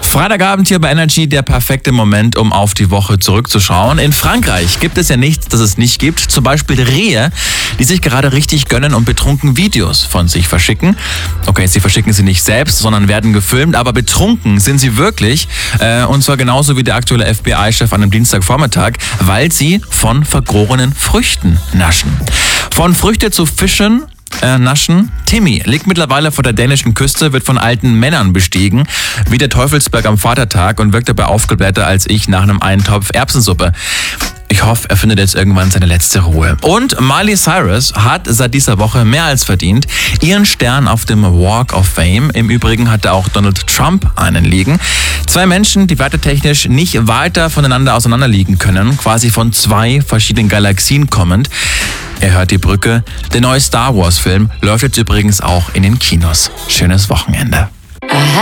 Freitagabend hier bei Energy, der perfekte Moment, um auf die Woche zurückzuschauen. In Frankreich gibt es ja nichts, das es nicht gibt. Zum Beispiel Rehe, die sich gerade richtig gönnen und betrunken Videos von sich verschicken. Okay, sie verschicken sie nicht selbst, sondern werden gefilmt, aber betrunken sind sie wirklich. Und zwar genauso wie der aktuelle FBI-Chef an einem Dienstagvormittag, weil sie von vergorenen Früchten naschen. Von Früchte zu Fischen naschen. Timmy liegt mittlerweile vor der dänischen Küste, wird von alten Männern bestiegen, wie der Teufelsberg am Vatertag und wirkt dabei aufgeblähter als ich nach einem Eintopf Erbsensuppe. Ich hoffe, er findet jetzt irgendwann seine letzte Ruhe. Und Miley Cyrus hat seit dieser Woche mehr als verdient ihren Stern auf dem Walk of Fame. Im Übrigen hatte auch Donald Trump einen liegen. Zwei Menschen, die wertetechnisch nicht weiter voneinander auseinanderliegen können, quasi von zwei verschiedenen Galaxien kommend. Er hört die Brücke. Der neue Star Wars Film läuft jetzt übrigens auch in den Kinos. Schönes Wochenende.